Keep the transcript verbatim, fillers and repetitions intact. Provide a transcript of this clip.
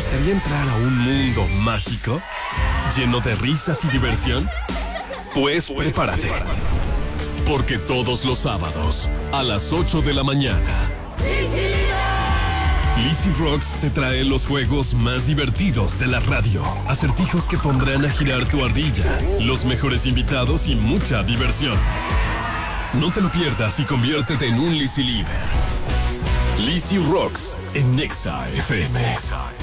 gustaría entrar a un mundo mágico? ¿Lleno de risas y diversión? Pues prepárate. Porque todos los sábados, a las ocho de la mañana, Lizzy Rocks te trae los juegos más divertidos de la radio. Acertijos que pondrán a girar tu ardilla, los mejores invitados y mucha diversión. No te lo pierdas y conviértete en un Lizzy Lieber. Lizzy Rocks en Nexa F M.